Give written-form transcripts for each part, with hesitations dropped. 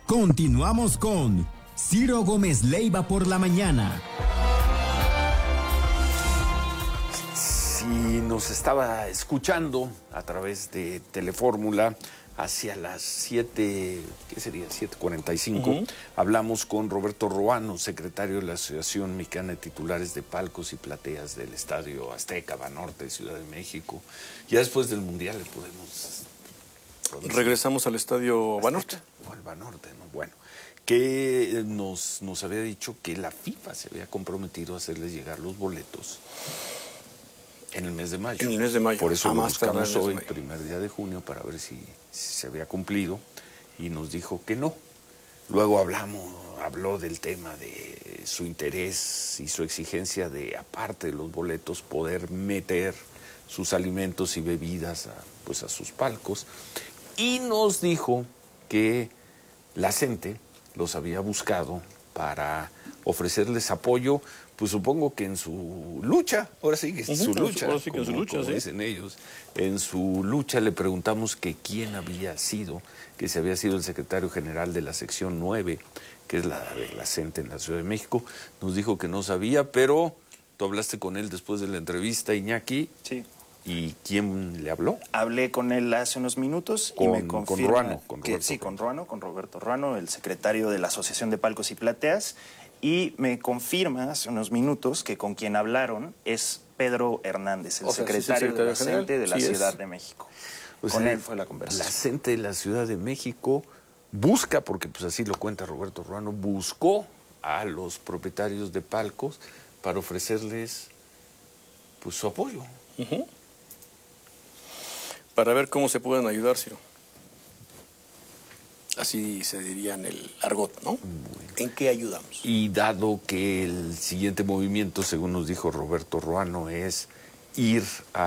Continuamos con Ciro Gómez Leiva por la mañana. Si nos estaba escuchando a través de Telefórmula hacia las 7, ¿qué sería? 7:45, hablamos con Roberto Ruano, secretario de la Asociación Mexicana de Titulares de Palcos y Plateas del Estadio Azteca, Banorte, Ciudad de México. Ya después del Mundial le podemos... Regresamos al Estadio Banorte. O al Banorte, ¿no? Bueno, que nos había dicho que la FIFA se había comprometido a hacerles llegar los boletos en el mes de mayo. En el mes de mayo. Por eso lo buscamos hoy, primer día de junio, para ver si se había cumplido, y nos dijo que no. Luego habló del tema de su interés y su exigencia de, aparte de los boletos, poder meter sus alimentos y bebidas a sus palcos. Y nos dijo que la gente los había buscado para ofrecerles apoyo, pues supongo que en su lucha, ahora sí que es su lucha, ahora sí que en su lucha, como dicen ellos, en su lucha. Le preguntamos que quién había sido, que si había sido el secretario general de la sección 9, que es la de la CENTE en la Ciudad de México. Nos dijo que no sabía, pero tú hablaste con él después de la entrevista, Iñaki. Sí. ¿Y quién le habló? Hablé con él hace unos minutos y me confirma con Roberto Ruano, el secretario de la Asociación de Palcos y Plateas, y me confirma hace unos minutos que con quien hablaron es Pedro Hernández, el secretario de la CENTE de la Ciudad de México. Con él fue la conversación. La CENTE de la Ciudad de México busca, porque pues así lo cuenta Roberto Ruano, buscó a los propietarios de palcos para ofrecerles pues su apoyo. Para ver cómo se pueden ayudar, Ciro. Así se diría en el argot, ¿no? Bueno. ¿En qué ayudamos? Y dado que el siguiente movimiento, según nos dijo Roberto Ruano, es ir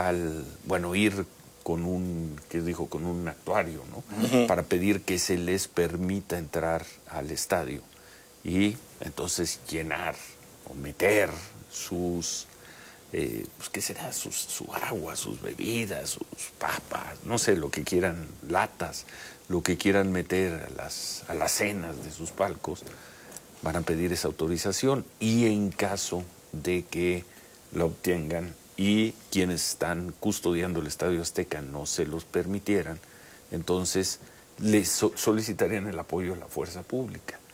con un actuario, ¿no? Para pedir que se les permita entrar al estadio y entonces llenar o meter sus... ¿qué será? Su agua, sus bebidas, sus papas, no sé, lo que quieran, latas, lo que quieran meter a las cenas de sus palcos, van a pedir esa autorización, y en caso de que la obtengan y quienes están custodiando el Estadio Azteca no se los permitieran, entonces les solicitarían el apoyo a la fuerza pública.